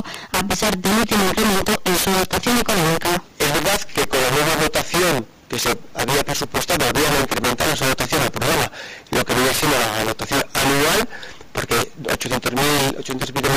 a pesar del último incremento en su dotación económica. Es verdad que con la nueva dotación que se había presupuestado, habían incrementado esa dotación al programa, lo que viene siendo la dotación anual, porque 800.000